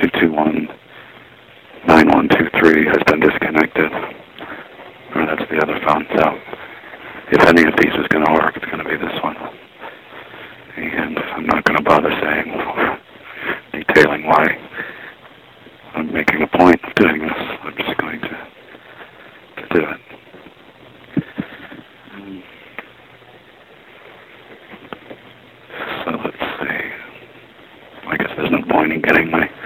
221-9123 has been disconnected. Or that's the other phone. So if any of these is going to work, it's going to be this one. And I'm not going to bother saying or detailing why I'm making a point of doing this. I'm just going to do it. So let's see. I guess there's no point in getting my